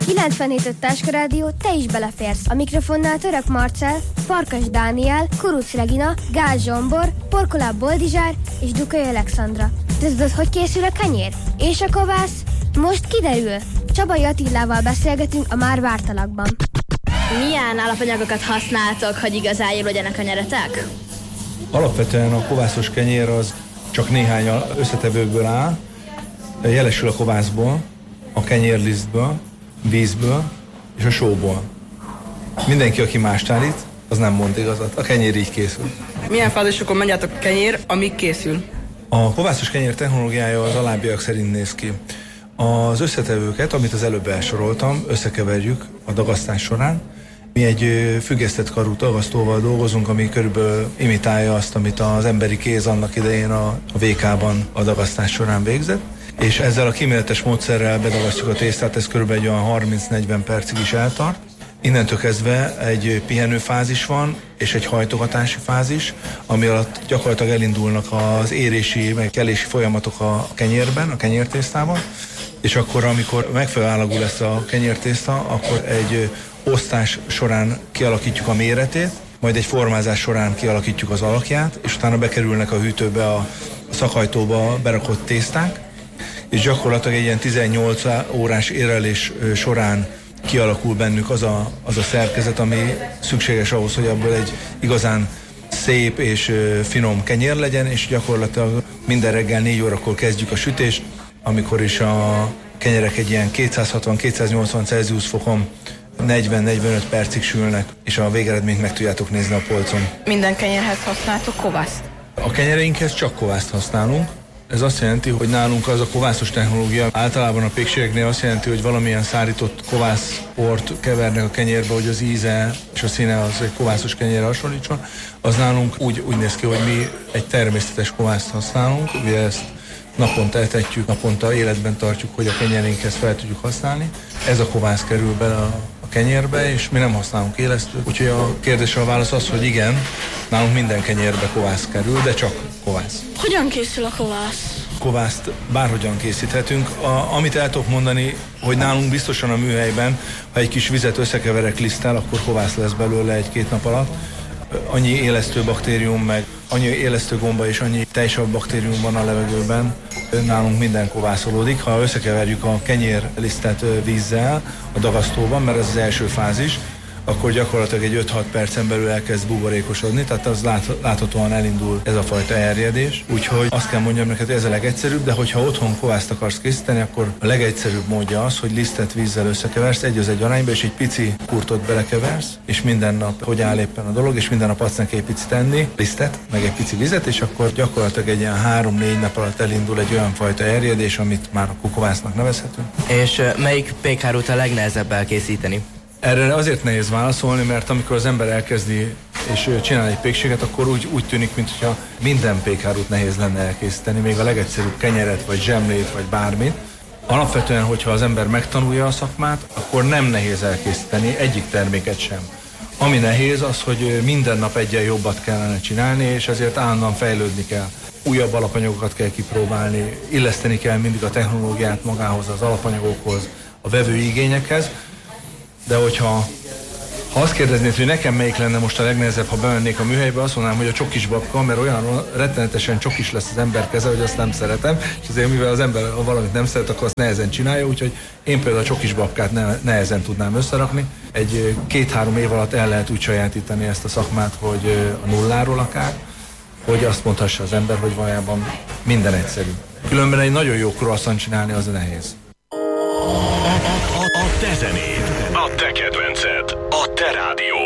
97.5 Táskarádió, te is beleférsz. A mikrofonnál Török Marcell, Farkas Dániel, Kuruc Regina, Gál Zsombor, Porkoláb Boldizsár és Dukai Alexandra. Tudod, hogy készül a kenyér? És a kovász? Most kiderül. Csabai Attillával beszélgetünk a Már vártalakban. Milyen alapanyagokat használtok, hogy igazán jól legyenek a nyeretek? Alapvetően a kovászos kenyér az csak néhány összetevőkből áll. Jelesül a kovászból, a kenyérlisztből, vízből és a sóból. Mindenki, aki mást állít, az nem mond igazat. A kenyér így készül. Milyen fázisokon megy át a kenyér, amíg készül? A kovászos kenyér technológiája az alábbiak szerint néz ki. Az összetevőket, amit az előbb elsoroltam, összekeverjük a dagasztás során. Mi egy függesztett karú dagasztóval dolgozunk, ami körülbelül imitálja azt, amit az emberi kéz annak idején a VK-ban a dagasztás során végzett. És ezzel a kíméletes módszerrel bedagasztjuk a tésztát, ez körülbelül egy olyan 30-40 percig is eltart. Innentől kezdve egy pihenő fázis van, és egy hajtogatási fázis, ami alatt gyakorlatilag elindulnak az érési, meg kelési folyamatok a kenyérben, a kenyértésztában, és akkor, amikor megfelelő állagú lesz a kenyértészta, akkor egy osztás során kialakítjuk a méretét, majd egy formázás során kialakítjuk az alakját, és utána bekerülnek a hűtőbe, a szakhajtóba berakott tészták, és gyakorlatilag egy ilyen 18 órás érlelés során kialakul bennük az a szerkezet, ami szükséges ahhoz, hogy abból egy igazán szép és finom kenyér legyen, és gyakorlatilag minden reggel 4 órakor kezdjük a sütést, amikor is a kenyerek egy ilyen 260-280 Celsius fokon 40-45 percig sülnek, és a végeredményt meg tudjátok nézni a polcon. Minden kenyérhez használtok kovászt? A kenyereinkhez csak kovászt használunk. Ez azt jelenti, hogy nálunk az a kovászos technológia, általában a pékségeknél azt jelenti, hogy valamilyen szárított kovászport kevernek a kenyérbe, hogy az íze és a színe az egy kovászos kenyérre hasonlítson. Az nálunk úgy néz ki, hogy mi egy természetes kovászt használunk, ugye ezt naponta etetjük, naponta életben tartjuk, hogy a kenyéreinkhez fel tudjuk használni. Ez a kovász kerül bele a kenyérbe, és mi nem használunk élesztőt. Úgyhogy a kérdésre a válasz az, hogy igen, nálunk minden kenyérbe kovász kerül, de csak kovász. Hogyan készül a kovász? Kovászt bárhogyan készíthetünk. Amit el tudok mondani, hogy nálunk biztosan a műhelyben, ha egy kis vizet összekeverek liszttel, akkor kovász lesz belőle 1-2 nap alatt. Annyi élesztő baktérium, meg annyi élesztő gomba és annyi tejsav baktérium van a levegőben, nálunk minden kovászolódik. Ha összekeverjük a kenyérlisztet vízzel a dagasztóban, mert ez az első fázis, akkor gyakorlatilag egy 5-6 percen belül elkezd buborékosodni, tehát az láthatóan elindul ez a fajta erjedés. Úgyhogy azt kell mondjam neked, hogy ez a legegyszerűbb, de hogyha otthon kovászt akarsz készíteni, akkor a legegyszerűbb módja az, hogy lisztet vízzel összekeversz, 1:1 arányba, és egy pici kurtot belekeversz, és minden nap, hogy áll éppen a dolog, és minden nap adsz neki egy picit enni, lisztet, meg egy pici vizet, és akkor gyakorlatilag egy ilyen 3-4 nap alatt elindul egy olyan fajta erjedés, amit már a kovásznak nevezhetünk. És melyik pékhárút a legnehezebb elkészíteni? Erre azért nehéz válaszolni, mert amikor az ember elkezdi és csinál egy pékséget, akkor úgy tűnik, mintha minden pékhárút nehéz lenne elkészíteni, még a legegyszerűbb kenyeret, vagy zsemlét, vagy bármit. Alapvetően, hogyha az ember megtanulja a szakmát, akkor nem nehéz elkészíteni egyik terméket sem. Ami nehéz az, hogy minden nap egyen jobbat kellene csinálni, és ezért állandóan fejlődni kell. Újabb alapanyagokat kell kipróbálni, illeszteni kell mindig a technológiát magához, az alapanyagokhoz, a vevői igényekhez. De hogyha azt kérdeznéd, hogy nekem melyik lenne most a legnehezebb, ha bemennék a műhelybe, azt mondanám, hogy a csokis babka, mert olyan rettenetesen csokis lesz az ember keze, hogy azt nem szeretem, és azért mivel az ember valamit nem szeret, akkor azt nehezen csinálja, úgyhogy én például a csokis babkát nehezen tudnám összerakni. Egy 2-3 év alatt el lehet úgy sajátítani ezt a szakmát, hogy a nulláról akár, hogy azt mondhassa az ember, hogy valójában minden egyszerű. Különben egy nagyon jó croissant csinálni az nehéz. A te zenéd, a te kedvenced, a te rádiód.